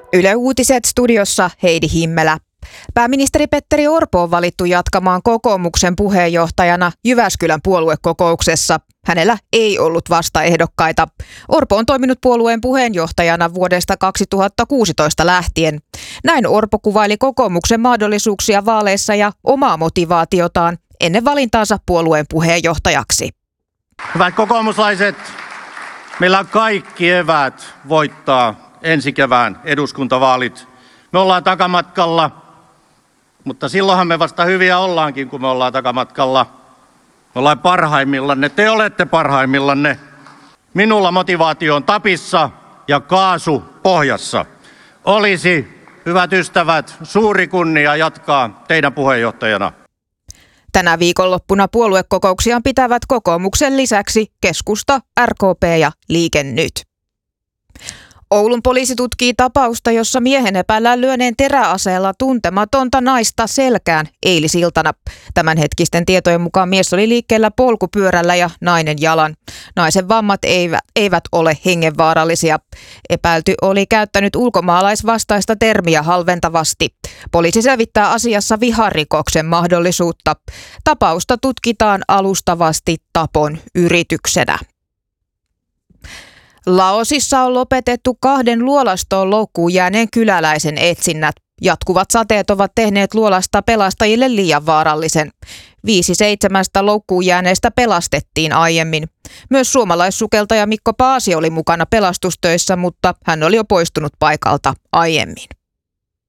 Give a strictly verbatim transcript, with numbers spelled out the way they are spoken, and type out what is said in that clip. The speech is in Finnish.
Yle Uutiset studiossa Heidi Himmelä. Pääministeri Petteri Orpo on valittu jatkamaan kokoomuksen puheenjohtajana Jyväskylän puoluekokouksessa. Hänellä ei ollut vastaehdokkaita. Orpo on toiminut puolueen puheenjohtajana vuodesta kaksituhattakuusitoista lähtien. Näin Orpo kuvaili kokoomuksen mahdollisuuksia vaaleissa ja omaa motivaatiotaan ennen valintaansa puolueen puheenjohtajaksi. Hyvät kokoomuslaiset, meillä on kaikki eväät voittaa ensi kevään eduskuntavaalit. Me ollaan takamatkalla, mutta silloinhan me vasta hyviä ollaankin, kun me ollaan takamatkalla. Me ollaan parhaimmillanne, te olette parhaimmillanne. Minulla motivaatio on tapissa ja kaasu pohjassa. Olisi, hyvät ystävät, suuri kunnia jatkaa teidän puheenjohtajana. Tänä viikonloppuna puoluekokouksia pitävät kokoomuksen lisäksi Keskusta, R K P ja Liike Nyt. Oulun poliisi tutkii tapausta, jossa miehen epäillään lyöneen teräaseella tuntematonta naista selkään eilisiltana. Tämänhetkisten tietojen mukaan mies oli liikkeellä polkupyörällä ja nainen jalan. Naisen vammat eivät, eivät ole hengenvaarallisia. Epäilty oli käyttänyt ulkomaalaisvastaista termiä halventavasti. Poliisi selvittää asiassa viharikoksen mahdollisuutta. Tapausta tutkitaan alustavasti tapon yrityksenä. Laosissa on lopetettu kahden luolastoon loukkuun jääneen kyläläisen etsinnät. Jatkuvat sateet ovat tehneet luolasta pelastajille liian vaarallisen. Viisi seitsemästä loukkuun jääneestä pelastettiin aiemmin. Myös suomalaissukeltaja Mikko Paasi oli mukana pelastustöissä, mutta hän oli jo poistunut paikalta aiemmin.